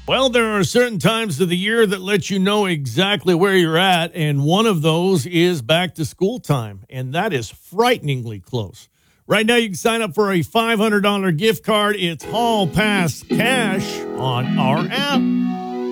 Well, there are certain times of the year that let you know exactly where you're at, and one of those is back to school time, and that is frighteningly close. Right now, you can sign up for a $500 gift card. It's Hall Pass Cash on our app.